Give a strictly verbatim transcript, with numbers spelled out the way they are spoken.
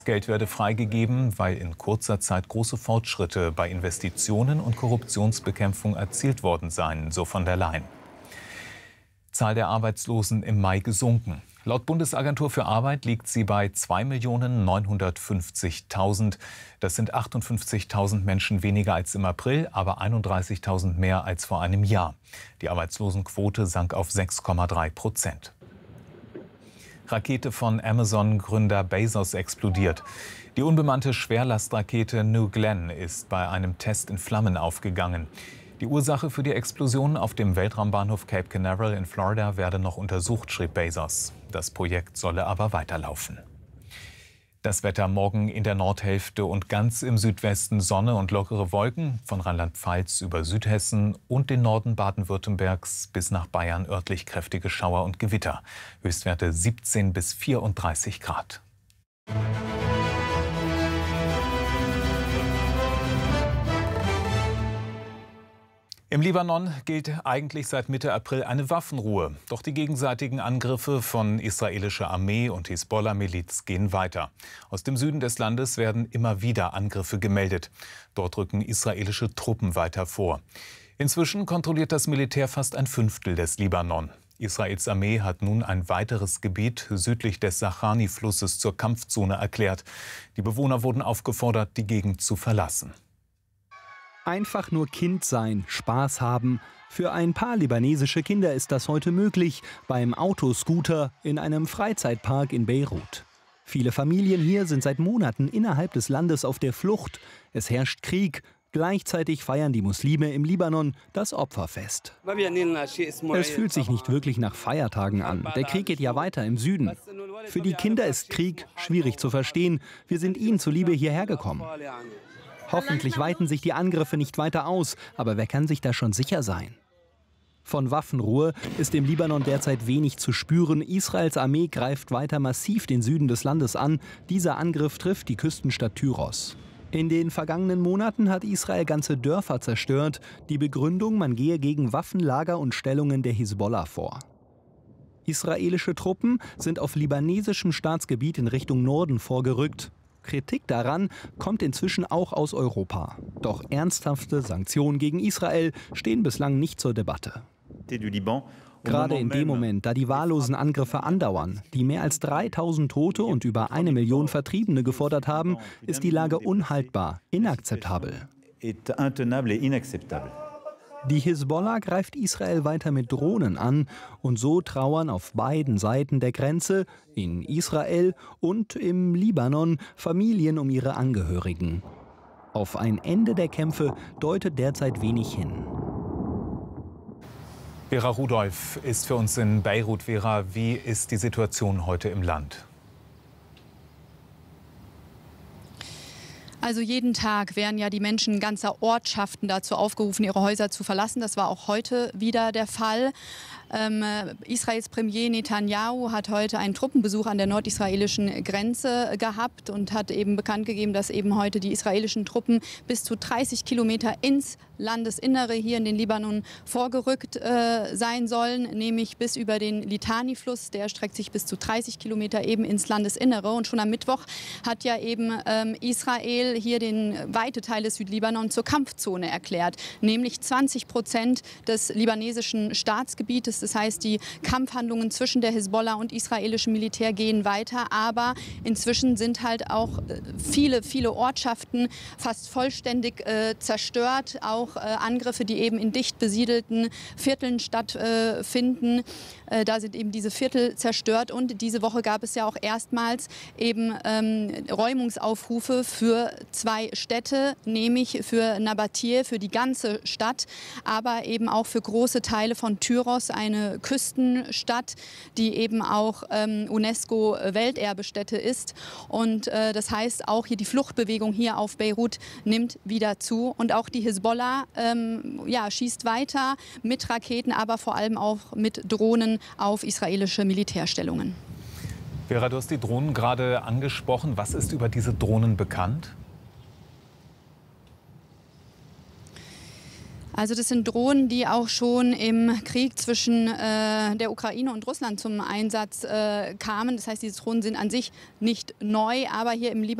Geld werde freigegeben, weil in kurzer Zeit große Fortschritte bei Investitionen und Korruptionsbekämpfung erzielt worden seien, so von der Leyen. Zahl der Arbeitslosen im Mai gesunken. Laut Bundesagentur für Arbeit liegt sie bei zwei Millionen neunhundertfünfzigtausend. Das sind achtundfünfzigtausend Menschen weniger als im April, aber einunddreißigtausend mehr als vor einem Jahr. Die Arbeitslosenquote sank auf sechs Komma drei Prozent. Rakete von Amazon-Gründer Bezos explodiert. Die unbemannte Schwerlastrakete New Glenn ist bei einem Test in Flammen aufgegangen. Die Ursache für die Explosion auf dem Weltraumbahnhof Cape Canaveral in Florida werde noch untersucht, schrieb Bezos. Das Projekt solle aber weiterlaufen. Das Wetter morgen in der Nordhälfte und ganz im Südwesten Sonne und lockere Wolken, von Rheinland-Pfalz über Südhessen und den Norden Baden-Württembergs bis nach Bayern örtlich kräftige Schauer und Gewitter. Höchstwerte siebzehn bis vierunddreißig Grad. Im Libanon gilt eigentlich seit Mitte April eine Waffenruhe. Doch die gegenseitigen Angriffe von israelischer Armee und Hisbollah-Miliz gehen weiter. Aus dem Süden des Landes werden immer wieder Angriffe gemeldet. Dort rücken israelische Truppen weiter vor. Inzwischen kontrolliert das Militär fast ein Fünftel des Libanon. Israels Armee hat nun ein weiteres Gebiet südlich des Sachani-Flusses zur Kampfzone erklärt. Die Bewohner wurden aufgefordert, die Gegend zu verlassen. Einfach nur Kind sein, Spaß haben. Für ein paar libanesische Kinder ist das heute möglich, beim Autoscooter in einem Freizeitpark in Beirut. Viele Familien hier sind seit Monaten innerhalb des Landes auf der Flucht. Es herrscht Krieg. Gleichzeitig feiern die Muslime im Libanon das Opferfest. Es fühlt sich nicht wirklich nach Feiertagen an. Der Krieg geht ja weiter im Süden. Für die Kinder ist Krieg schwierig zu verstehen. Wir sind ihnen zuliebe hierher gekommen. Hoffentlich weiten sich die Angriffe nicht weiter aus, aber wer kann sich da schon sicher sein? Von Waffenruhe ist im Libanon derzeit wenig zu spüren. Israels Armee greift weiter massiv den Süden des Landes an. Dieser Angriff trifft die Küstenstadt Tyros. In den vergangenen Monaten hat Israel ganze Dörfer zerstört. Die Begründung, man gehe gegen Waffenlager und Stellungen der Hisbollah vor. Israelische Truppen sind auf libanesischem Staatsgebiet in Richtung Norden vorgerückt. Kritik daran kommt inzwischen auch aus Europa. Doch ernsthafte Sanktionen gegen Israel stehen bislang nicht zur Debatte. Gerade in dem Moment, da die wahllosen Angriffe andauern, die mehr als dreitausend Tote und über eine Million Vertriebene gefordert haben, ist die Lage unhaltbar, inakzeptabel. Die Hisbollah greift Israel weiter mit Drohnen an und so trauern auf beiden Seiten der Grenze, in Israel und im Libanon, Familien um ihre Angehörigen. Auf ein Ende der Kämpfe deutet derzeit wenig hin. Vera Rudolph ist für uns in Beirut. Vera, wie ist die Situation heute im Land? Also jeden Tag werden ja die Menschen ganzer Ortschaften dazu aufgerufen, ihre Häuser zu verlassen. Das war auch heute wieder der Fall. Ähm, Israels Premier Netanyahu hat heute einen Truppenbesuch an der nordisraelischen Grenze gehabt und hat eben bekannt gegeben, dass eben heute die israelischen Truppen bis zu dreißig Kilometer ins Landesinnere hier in den Libanon vorgerückt äh, sein sollen, nämlich bis über den Litani-Fluss. Der streckt sich bis zu dreißig Kilometer eben ins Landesinnere. Und schon am Mittwoch hat ja eben ähm, Israel hier den weite Teile des Südlibanon zur Kampfzone erklärt, nämlich zwanzig Prozent des libanesischen Staatsgebietes. Das heißt, die Kampfhandlungen zwischen der Hisbollah und israelischem Militär gehen weiter, aber inzwischen sind halt auch viele, viele Ortschaften fast vollständig äh, zerstört, auch äh, Angriffe, die eben in dicht besiedelten Vierteln stattfinden. Äh, da sind eben diese Viertel zerstört und diese Woche gab es ja auch erstmals eben ähm, Räumungsaufrufe für zwei Städte, nämlich für Nabatir, für die ganze Stadt, aber eben auch für große Teile von Tyros, eine Küstenstadt, die eben auch ähm, UNESCO-Welterbestätte ist. Und äh, das heißt, auch hier die Fluchtbewegung hier auf Beirut nimmt wieder zu. Und auch die Hisbollah ähm, ja, schießt weiter mit Raketen, aber vor allem auch mit Drohnen auf israelische Militärstellungen. Vera, du hast die Drohnen gerade angesprochen. Was ist über diese Drohnen bekannt? Also das sind Drohnen, die auch schon im Krieg zwischen äh, der Ukraine und Russland zum Einsatz äh, kamen. Das heißt, diese Drohnen sind an sich nicht neu, aber hier im Libanon